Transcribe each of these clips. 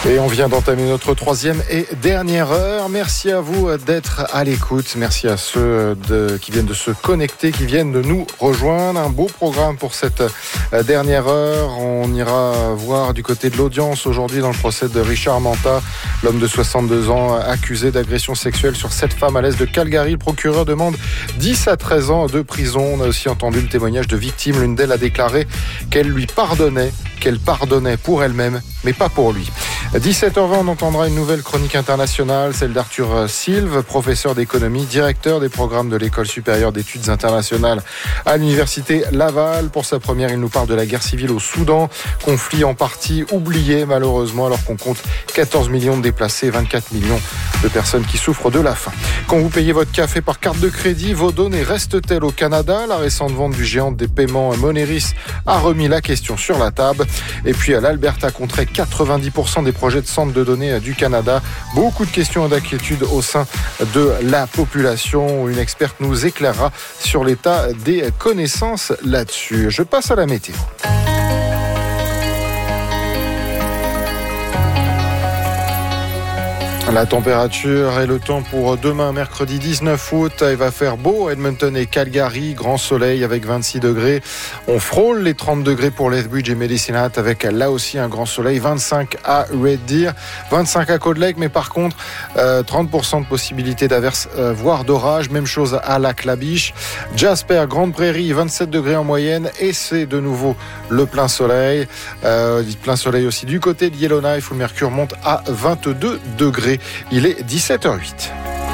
Et on vient d'entamer notre troisième et dernière heure. Merci à vous d'être à l'écoute. Merci à ceux qui viennent de se connecter, qui viennent de nous rejoindre. Un beau programme pour cette dernière heure. On ira voir du côté de l'audience aujourd'hui dans le procès de Richard Manta, l'homme de 62 ans accusé d'agression sexuelle sur 7 femmes à l'est de Calgary. Le procureur demande 10 à 13 ans de prison. On a aussi entendu le témoignage de victimes. L'une d'elles a déclaré qu'elle pardonnait pour elle-même, mais pas pour lui. 17h20, on entendra une nouvelle chronique internationale, celle d'Arthur Silve, professeur d'économie, directeur des programmes de l'École supérieure d'études internationales à l'Université Laval. Pour sa première, il nous parle de la guerre civile au Soudan, conflit en partie oublié malheureusement, alors qu'on compte 14 millions de déplacés, 24 millions de personnes qui souffrent de la faim. Quand vous payez votre café par carte de crédit, vos données restent-elles au Canada ? La récente vente du géant des paiements Moneris a remis la question sur la table. Et puis l'Alberta compterait 90% des projets de centres de données du Canada. Beaucoup de questions et d'inquiétudes au sein de la population. Une experte nous éclairera sur l'état des connaissances là-dessus. Je passe à la météo. La température et le temps pour demain, mercredi 19 août. Il va faire beau à Edmonton et Calgary. Grand soleil avec 26 degrés. On frôle les 30 degrés pour Lethbridge et Medicine Hat avec là aussi un grand soleil. 25 à Red Deer, 25 à Cold Lake. Mais par contre, 30% de possibilité d'averse, voire d'orage. Même chose à Lac-La-Biche. Jasper, Grande Prairie, 27 degrés en moyenne. Et c'est de nouveau le plein soleil. Plein soleil aussi du côté de Yellowknife où le mercure monte à 22 degrés. Il est 17h08.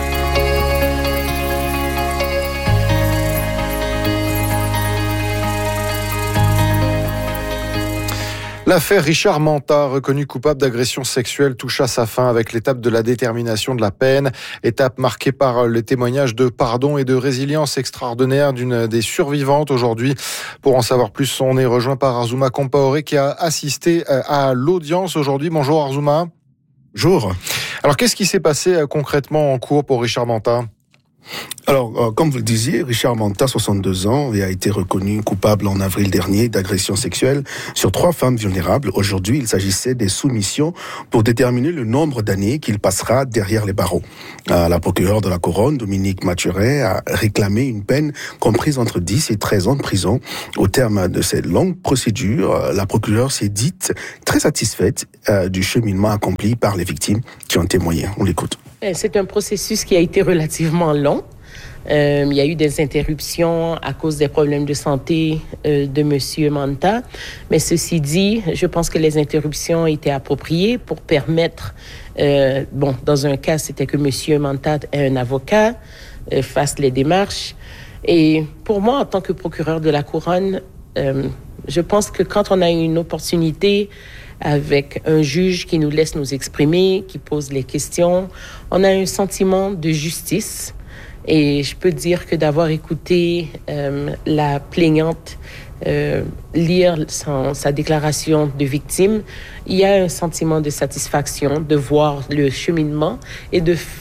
L'affaire Richard Manta, reconnu coupable d'agression sexuelle, touche à sa fin avec l'étape de la détermination de la peine. Étape marquée par les témoignages de pardon et de résilience extraordinaire d'une des survivantes aujourd'hui. Pour en savoir plus, on est rejoint par Arzouma Compaoré qui a assisté à l'audience aujourd'hui. Bonjour Arzouma. Bonjour. Alors qu'est-ce qui s'est passé concrètement en cours pour Richard Manta ? Alors, comme vous le disiez, Richard Manta, 62 ans, a été reconnu coupable en avril dernier d'agression sexuelle sur 3 femmes vulnérables. Aujourd'hui, il s'agissait des soumissions pour déterminer le nombre d'années qu'il passera derrière les barreaux. La procureure de la Couronne, Dominique Mathurin, a réclamé une peine comprise entre 10 et 13 ans de prison. Au terme de cette longue procédure, la procureure s'est dite très satisfaite du cheminement accompli par les victimes qui ont témoigné. On l'écoute. C'est un processus qui a été relativement long. Il y a eu des interruptions à cause des problèmes de santé de M. Manta. Mais ceci dit, je pense que les interruptions étaient appropriées pour permettre... dans un cas, c'était que M. Manta ait un avocat, fasse les démarches. Et pour moi, en tant que procureur de la Couronne, je pense que quand on a une opportunité avec un juge qui nous laisse nous exprimer, qui pose les questions, on a un sentiment de justice. Et je peux dire que d'avoir écouté la plaignante lire sa déclaration de victime, il y a un sentiment de satisfaction de voir le cheminement et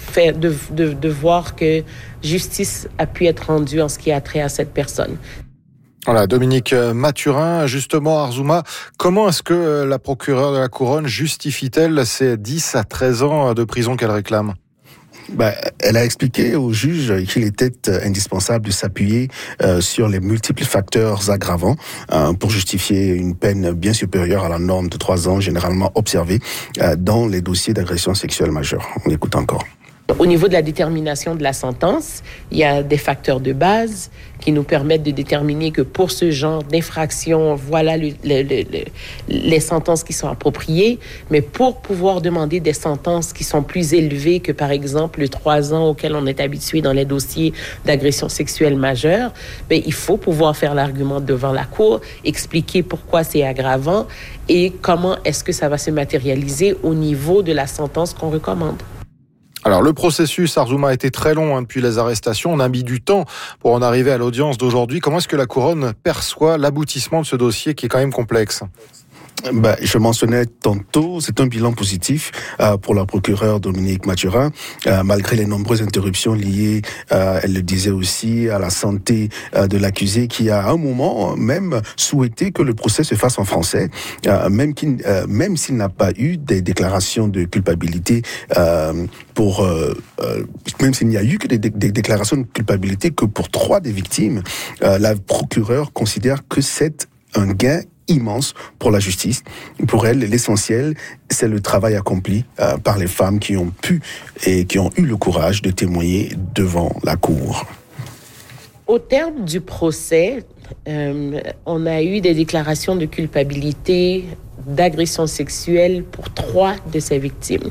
de voir que justice a pu être rendue en ce qui a trait à cette personne. Voilà, Dominique Mathurin, justement, Arzouma, comment est-ce que la procureure de la Couronne justifie-t-elle ces 10 à 13 ans de prison qu'elle réclame ? Elle a expliqué au juge qu'il était indispensable de s'appuyer sur les multiples facteurs aggravants pour justifier une peine bien supérieure à la norme de 3 ans généralement observée dans les dossiers d'agression sexuelle majeure. On écoute encore. Au niveau de la détermination de la sentence, il y a des facteurs de base qui nous permettent de déterminer que pour ce genre d'infraction, voilà les sentences qui sont appropriées. Mais pour pouvoir demander des sentences qui sont plus élevées que, par exemple, les 3 ans auxquels on est habitué dans les dossiers d'agression sexuelle majeure, il faut pouvoir faire l'argument devant la Cour, expliquer pourquoi c'est aggravant et comment est-ce que ça va se matérialiser au niveau de la sentence qu'on recommande. Alors le processus, Arzouma, a été très long depuis les arrestations. On a mis du temps pour en arriver à l'audience d'aujourd'hui. Comment est-ce que la Couronne perçoit l'aboutissement de ce dossier qui est quand même complexe ? Je mentionnais tantôt, c'est un bilan positif pour la procureure Dominique Mathurin, malgré les nombreuses interruptions liées, elle le disait aussi, à la santé de l'accusé, qui à un moment même souhaité que le procès se fasse en français, même s'il n'a pas eu des déclarations de culpabilité même s'il n'y a eu que des déclarations de culpabilité que pour 3 des victimes, la procureure considère que c'est un gain immense pour la justice. Pour elle, l'essentiel, c'est le travail accompli par les femmes qui ont pu et qui ont eu le courage de témoigner devant la cour. Au terme du procès, on a eu des déclarations de culpabilité d'agression sexuelle pour 3 de ces victimes.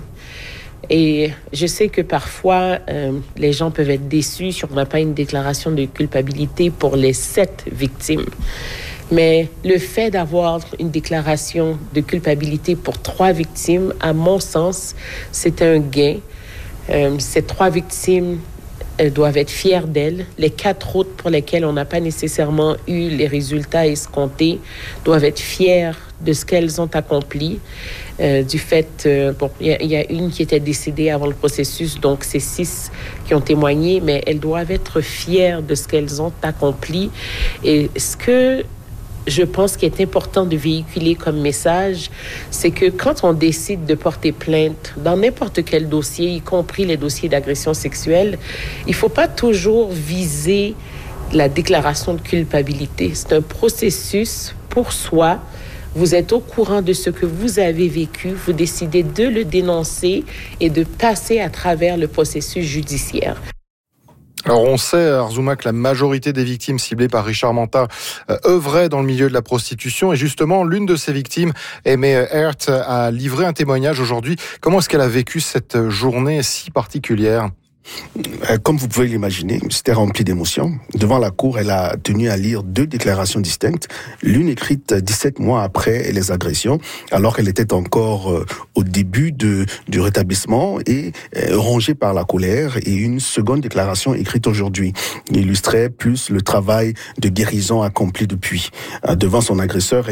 Et je sais que parfois, les gens peuvent être déçus si on n'a pas une déclaration de culpabilité pour les 7 victimes. Mais le fait d'avoir une déclaration de culpabilité pour 3 victimes, à mon sens, c'est un gain. Ces 3 victimes doivent être fières d'elles. Les 4 autres pour lesquelles on n'a pas nécessairement eu les résultats escomptés doivent être fières de ce qu'elles ont accompli. Du fait, il y a une qui était décédée avant le processus, donc c'est 6 qui ont témoigné, mais elles doivent être fières de ce qu'elles ont accompli. Et ce que je pense qu'il est important de véhiculer comme message, c'est que quand on décide de porter plainte dans n'importe quel dossier, y compris les dossiers d'agression sexuelle, il ne faut pas toujours viser la déclaration de culpabilité. C'est un processus pour soi. Vous êtes au courant de ce que vous avez vécu, vous décidez de le dénoncer et de passer à travers le processus judiciaire. Alors on sait, Arzouma, que la majorité des victimes ciblées par Richard Manta œuvraient dans le milieu de la prostitution. Et justement, l'une de ces victimes, Aimée Hert, a livré un témoignage aujourd'hui. Comment est-ce qu'elle a vécu cette journée si particulière ? Comme vous pouvez l'imaginer, c'était rempli d'émotions. Devant la cour, elle a tenu à lire 2 déclarations distinctes, l'une écrite 17 mois après les agressions, alors qu'elle était encore au début du rétablissement et rongée par la colère, et une seconde déclaration écrite aujourd'hui, qui illustrait plus le travail de guérison accompli depuis. Devant son agresseur,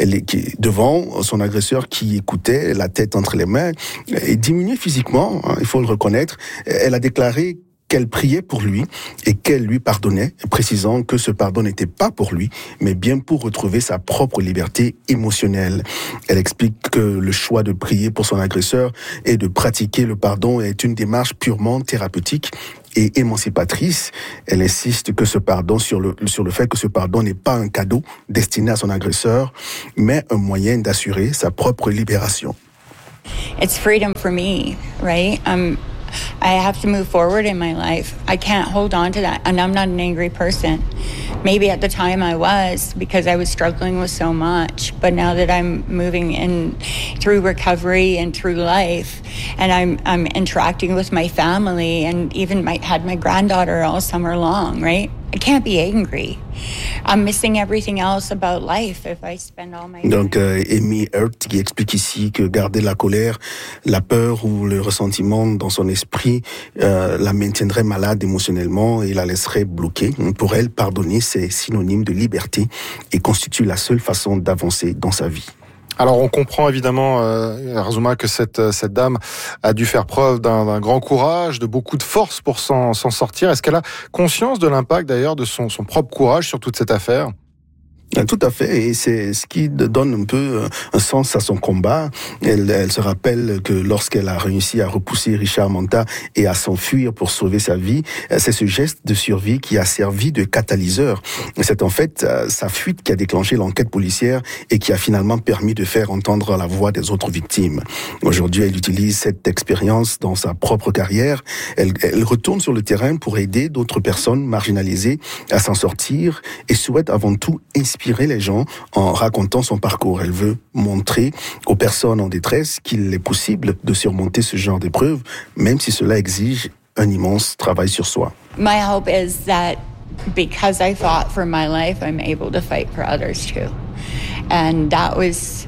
devant son agresseur qui écoutait, la tête entre les mains, et diminuée physiquement, il faut le reconnaître, elle a déclaré qu'elle priait pour lui et qu'elle lui pardonnait, précisant que ce pardon n'était pas pour lui, mais bien pour retrouver sa propre liberté émotionnelle. Elle explique que le choix de prier pour son agresseur et de pratiquer le pardon est une démarche purement thérapeutique et émancipatrice. Elle insiste que ce pardon, sur le fait que ce pardon n'est pas un cadeau destiné à son agresseur, mais un moyen d'assurer sa propre libération. It's freedom for me, right? I have to move forward in my life. I can't hold on to that. And I'm not an angry person. Maybe at the time I was, because I was struggling with so much. But now that I'm moving in through recovery and through life, and I'm interacting with my family, and even had my granddaughter all summer long, right? I can't be angry. I'm missing everything else about life if I spend all my... Donc, Aimée Hert qui explique ici que garder la colère, la peur ou le ressentiment dans son esprit la maintiendrait malade émotionnellement et la laisserait bloquée. Pour elle, pardonner, c'est synonyme de liberté et constitue la seule façon d'avancer dans sa vie. Alors on comprend évidemment, Arzouma, que cette dame a dû faire preuve d'un grand courage, de beaucoup de force pour s'en sortir. Est-ce qu'elle a conscience de l'impact d'ailleurs de son propre courage sur toute cette affaire ? Tout à fait, et c'est ce qui donne un peu un sens à son combat. Elle se rappelle que lorsqu'elle a réussi à repousser Richard Manta et à s'enfuir pour sauver sa vie, c'est ce geste de survie qui a servi de catalyseur. C'est en fait sa fuite qui a déclenché l'enquête policière et qui a finalement permis de faire entendre la voix des autres victimes. Aujourd'hui, elle utilise cette expérience dans sa propre carrière. Elle retourne sur le terrain pour aider d'autres personnes marginalisées à s'en sortir et souhaite avant tout inspirer les gens en racontant son parcours. Elle veut montrer aux personnes en détresse qu'il est possible de surmonter ce genre d'épreuves, même si cela exige un immense travail sur soi. My hope is that because I fought for my life, I'm able to fight for others too. And that was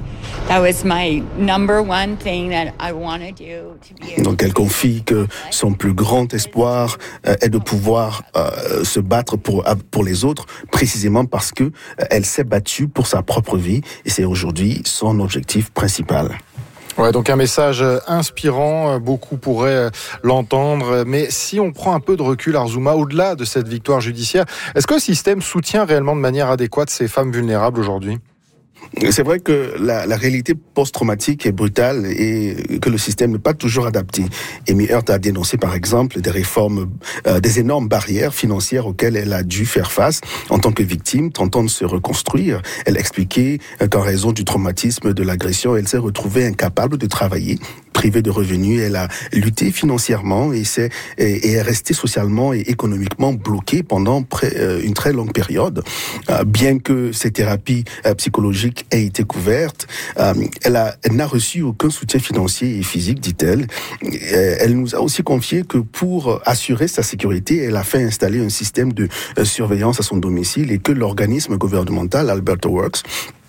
That was my number one thing that I want to do. Donc elle confie que son plus grand espoir est de pouvoir se battre pour les autres, précisément parce que elle s'est battue pour sa propre vie et c'est aujourd'hui son objectif principal. Ouais, donc un message inspirant, beaucoup pourraient l'entendre, mais si on prend un peu de recul, Arzouma, au-delà de cette victoire judiciaire, est-ce que le système soutient réellement de manière adéquate ces femmes vulnérables aujourd'hui ? C'est vrai que la réalité post-traumatique est brutale et que le système n'est pas toujours adapté. Amy Heard a dénoncé par exemple des réformes, des énormes barrières financières auxquelles elle a dû faire face en tant que victime, tentant de se reconstruire. Elle expliquait qu'en raison du traumatisme de l'agression, elle s'est retrouvée incapable de travailler, privée de revenus. Elle a lutté financièrement et est restée socialement et économiquement bloquée pendant une très longue période. Bien que ses thérapies psychologiques aient été couvertes, elle n'a reçu aucun soutien financier et physique, dit-elle. Elle nous a aussi confié que pour assurer sa sécurité, elle a fait installer un système de surveillance à son domicile et que l'organisme gouvernemental Alberta Works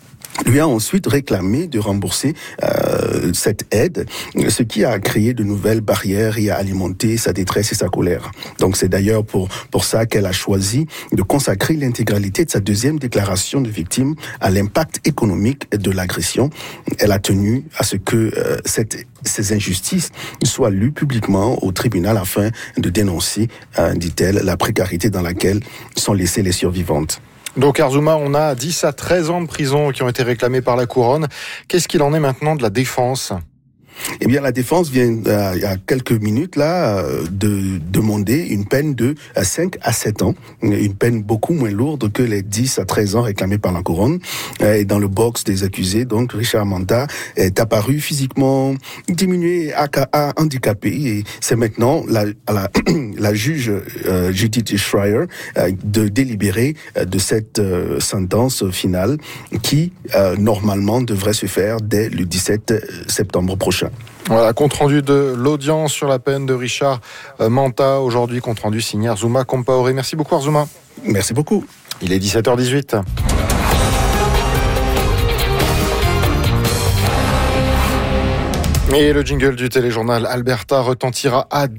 lui a ensuite réclamé de rembourser cette aide, ce qui a créé de nouvelles barrières et a alimenté sa détresse et sa colère. Donc c'est d'ailleurs pour ça qu'elle a choisi de consacrer l'intégralité de sa deuxième déclaration de victime à l'impact économique de l'agression. Elle a tenu à ce que ces injustices soient lues publiquement au tribunal afin de dénoncer, dit-elle, la précarité dans laquelle sont laissées les survivantes. Donc Arzouma, on a 10 à 13 ans de prison qui ont été réclamés par la couronne. Qu'est-ce qu'il en est maintenant de la défense ? Eh bien, la défense vient, il y a quelques minutes, là, de demander une peine de 5 à 7 ans. Une peine beaucoup moins lourde que les 10 à 13 ans réclamés par la couronne. Et dans le box des accusés, donc, Richard Manta est apparu physiquement diminué, handicapé. Et c'est maintenant la juge Judith Schreier de délibérer de cette sentence finale qui, normalement, devrait se faire dès le 17 septembre prochain. Voilà, compte rendu de l'audience sur la peine de Richard Manta. Aujourd'hui, compte rendu signé Arzouma Compaoré. Merci beaucoup Arzouma. Merci beaucoup. Il est 17h18. Et le jingle du téléjournal Alberta retentira à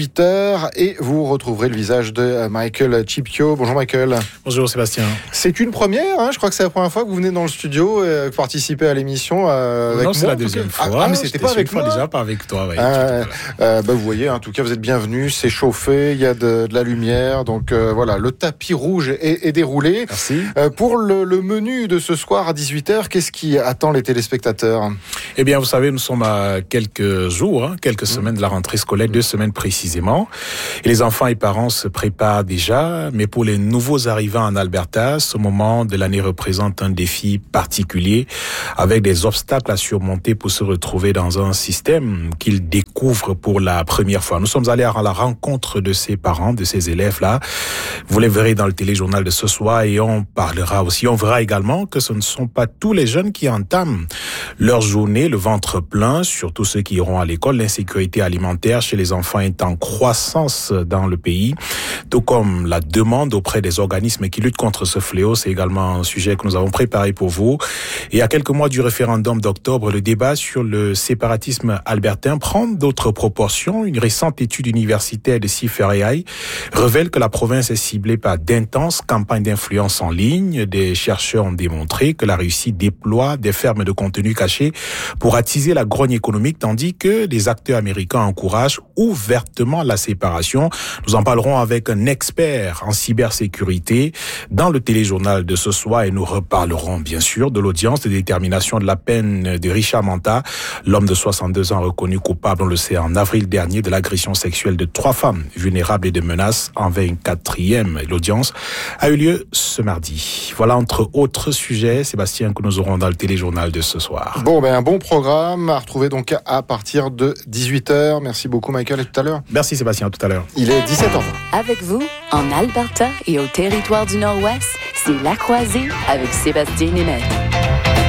18h et vous retrouverez le visage de Michael Chipio. Bonjour Michael. Bonjour Sébastien. C'est une première, hein, je crois que c'est la première fois que vous venez dans le studio et que participez à l'émission avec moi. Non, c'est la deuxième fois. Mais c'était pas avec moi déjà, pas avec toi. Ouais, vous voyez, en tout cas, vous êtes bienvenus. C'est chauffé, il y a de la lumière. Donc voilà, le tapis rouge est déroulé. Merci. Pour le menu de ce soir à 18h, qu'est-ce qui attend les téléspectateurs ? Eh bien, vous savez, nous sommes à quelques jours, quelques semaines de la rentrée scolaire, 2 semaines précisément. Et les enfants et parents se préparent déjà. Mais pour les nouveaux arrivants en Alberta, ce moment de l'année représente un défi particulier avec des obstacles à surmonter pour se retrouver dans un système qu'ils découvrent pour la première fois. Nous sommes allés à la rencontre de ces parents, de ces élèves-là. Vous les verrez dans le téléjournal de ce soir et on verra également que ce ne sont pas tous les jeunes qui entament leur journée, le ventre plein, surtout ceux qui iront à l'école. L'insécurité alimentaire chez les enfants est en croissance dans le pays, tout comme la demande auprès des organismes qui luttent contre ce fléau. C'est également un sujet que nous avons préparé pour vous. Et à quelques mois du référendum d'octobre, le débat sur le séparatisme albertain prend d'autres proportions. Une récente étude universitaire de CFRI révèle que la province est ciblée par d'intenses campagnes d'influence en ligne. Des chercheurs ont démontré que la Russie déploie des fermes de contenu caché pour attiser la grogne économique, tandis que des acteurs américains encouragent ouvertement la séparation. Nous en parlerons avec un expert en cybersécurité dans le téléjournal de ce soir et nous reparlerons bien sûr de l'audience de détermination de la peine de Richard Manta, l'homme de 62 ans reconnu coupable, on le sait, en avril dernier de l'agression sexuelle de 3 femmes vulnérables et de menaces envers une 4e. L'audience a eu lieu ce mardi. Voilà entre autres sujets, Sébastien, que nous aurons dans le téléjournal de ce soir. Bon, un bon programme à retrouver donc à partir de 18h. Merci beaucoup Michael, et tout à l'heure. Merci Sébastien, à tout à l'heure. Il est 17h20. Avec vous, en Alberta et au territoire du Nord-Ouest, c'est La Croisée avec Sébastien Németh.